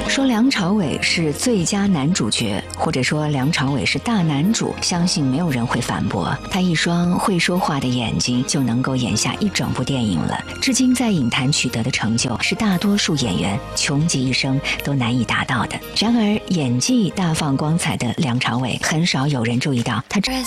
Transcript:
说梁朝伟是最佳男主角，或者说梁朝伟是大男主，相信没有人会反驳。他一双会说话的眼睛就能够演下一整部电影了。至今在影坛取得的成就是大多数演员穷极一生都难以达到的。然而演技大放光彩的梁朝伟，很少有人注意到他